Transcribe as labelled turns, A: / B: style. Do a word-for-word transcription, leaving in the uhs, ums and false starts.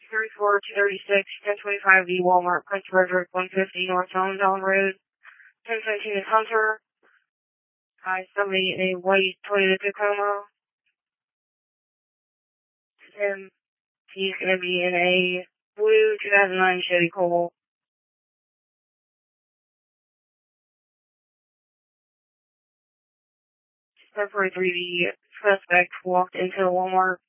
A: thirty-four, two thirty-six, ten twenty-five B Walmart, Prince Frederick, one fifty North Allentown Road, ten seventeen is Hunter. Hi, somebody in a white Toyota Tacoma. And he's going to be in a blue two thousand nine Chevy Cobalt. ten forty-three, the suspect walked into Walmart.